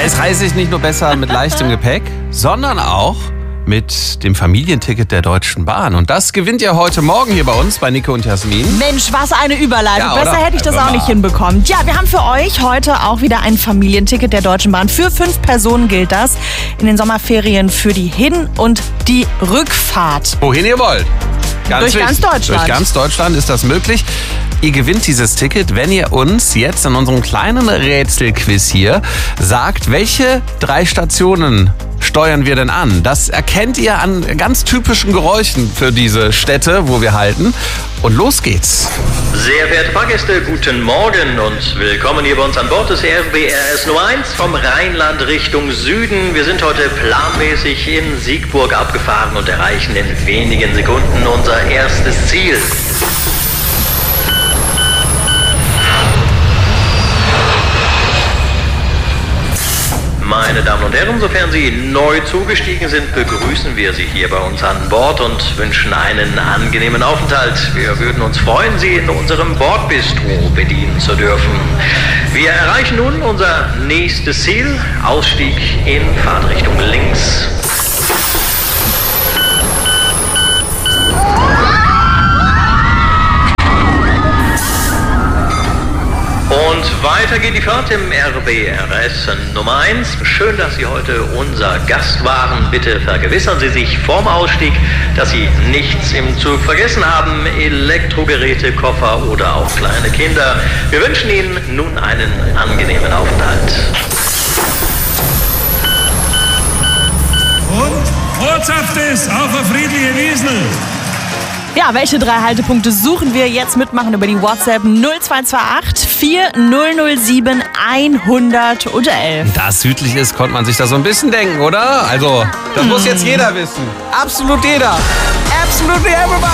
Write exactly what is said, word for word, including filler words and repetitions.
Es reist sich nicht nur besser mit leichtem Gepäck, sondern auch mit dem Familienticket der Deutschen Bahn. Und das gewinnt ihr heute Morgen hier bei uns, bei Nico und Jasmin. Mensch, was eine Überleitung. Ja, Besser oder? hätte ich das Hör auch mal. nicht hinbekommen. Ja, wir haben für euch heute auch wieder ein Familienticket der Deutschen Bahn. Für fünf Personen gilt das in den Sommerferien für die Hin- und die Rückfahrt. Wohin ihr wollt. Ganz Durch ganz wichtig. Deutschland. Durch ganz Deutschland ist das möglich. Ihr gewinnt dieses Ticket, wenn ihr uns jetzt in unserem kleinen Rätselquiz hier sagt, welche drei Stationen steuern wir denn an? Das erkennt ihr an ganz typischen Geräuschen für diese Städte, wo wir halten. Und los geht's. Sehr verehrte Fahrgäste, guten Morgen und willkommen hier bei uns an Bord des R B R S Nummer eins vom Rheinland Richtung Süden. Wir sind heute planmäßig in Siegburg abgefahren und erreichen in wenigen Sekunden unser erstes Ziel. Meine Damen und Herren, sofern Sie neu zugestiegen sind, begrüßen wir Sie hier bei uns an Bord und wünschen einen angenehmen Aufenthalt. Wir würden uns freuen, Sie in unserem Bordbistro bedienen zu dürfen. Wir erreichen nun unser nächstes Ziel, Ausstieg in Fahrtrichtung links. Und weiter geht die Fahrt im R B R S Nummer eins. Schön, dass Sie heute unser Gast waren. Bitte vergewissern Sie sich vorm Ausstieg, dass Sie nichts im Zug vergessen haben. Elektrogeräte, Koffer oder auch kleine Kinder. Wir wünschen Ihnen nun einen angenehmen Aufenthalt. Und Ortshaftes auf eine friedliche Wiesel. Ja, welche drei Haltepunkte suchen wir? Jetzt mitmachen über die WhatsApp null zwei zwei acht vier null null sieben eins null eins. Da es südlich ist, konnte man sich das so ein bisschen denken, oder? Also, das muss jetzt jeder wissen. Absolut jeder. Absolutely everybody.